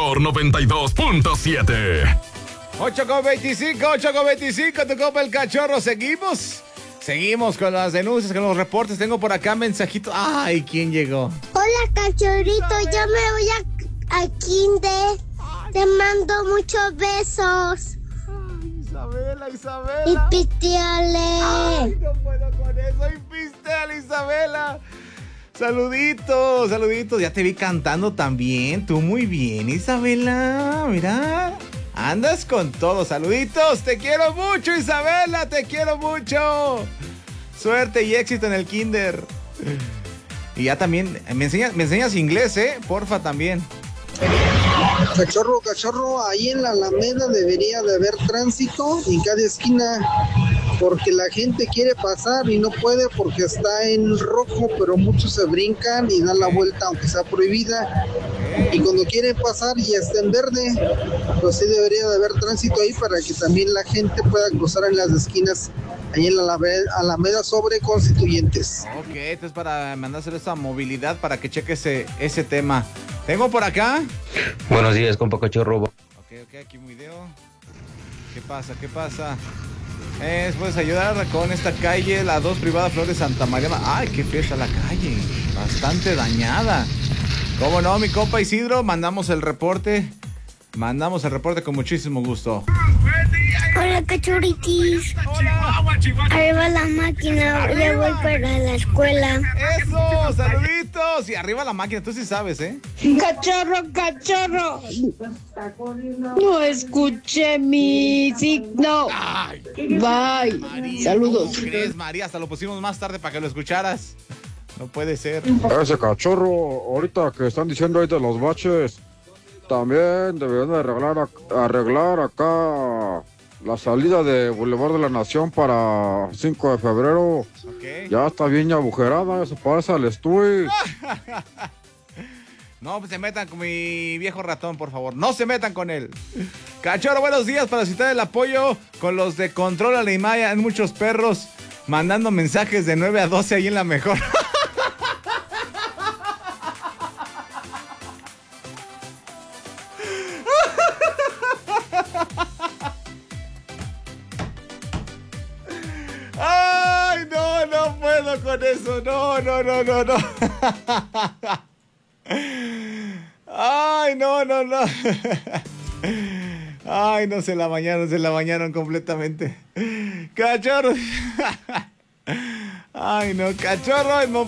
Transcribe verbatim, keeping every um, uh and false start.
Mejor noventa y dos punto siete. ocho con veinticinco, ocho con veinticinco, tu copa el cachorro. Seguimos. Seguimos con las denuncias, con los reportes. Tengo por acá mensajitos. Ay, ¿quién llegó? Hola, cachorrito. Yo me voy a, a Kinder. Te mando muchos besos. Ay, Isabela, Isabela. Y pisteale. Ay, no puedo con eso. Y pisteale, Isabela. Saluditos, saluditos. Ya te vi cantando también. Tú muy bien, Isabela. Mira. Andas con todo. Saluditos. Te quiero mucho, Isabela. Te quiero mucho. Suerte y éxito en el kinder. Y ya también me enseñas, me enseñas inglés, ¿eh? Porfa, también. Cachorro, cachorro, ahí en la Alameda debería de haber tránsito en cada esquina, porque la gente quiere pasar y no puede porque está en rojo, pero muchos se brincan y dan la vuelta aunque sea prohibida, y cuando quieren pasar ya está en verde. Pues sí debería de haber tránsito ahí para que también la gente pueda cruzar en las esquinas, ahí en la Alameda, Alameda sobre Constituyentes. Ok, esto es para mandárselo esa movilidad para que cheque ese, ese tema. Tengo por acá. Buenos días, compa Cachorro. Ok, ok, aquí un video. ¿Qué pasa? ¿Qué pasa? Eh, ¿puedes ayudar con esta calle, la dos privada Flores Santa María? Ay, qué fea está la calle. Bastante dañada. ¿Cómo no, mi compa Isidro? Mandamos el reporte. Mandamos el reporte con muchísimo gusto. Hola, cachorritis. Hola. Arriba la máquina. Ya voy para la escuela. ¡Eso! ¡Saluditos! Y arriba la máquina, tú sí sabes, ¿eh? Cachorro, cachorro. No escuché mi signo. Ay, Bye. María, Saludos. ¿cómo crees, María? Hasta lo pusimos más tarde para que lo escucharas. No puede ser. Ese cachorro, ahorita que están diciendo ahí de los baches, también deberían de arreglar, arreglar acá la salida de Boulevard de la Nación para cinco de febrero. Okay. Ya está bien agujerada, eso pasa al estudio. No pues se metan con mi viejo ratón, por favor. No se metan con él. Cachorro, buenos días. Para citar el apoyo con los de Control Alemaya. Hay muchos perros mandando mensajes de nueve a doce ahí en la mejor. Ay, no, no puedo con eso. No, no, no, no, no. Ay, no, no, no. Ay, no, se la bañaron, se la bañaron completamente. Cachorro. Ay, no, cachorro.